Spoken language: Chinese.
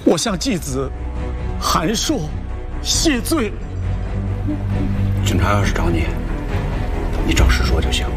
我向继子韩硕谢罪。 警察要是找你，你照实说就行。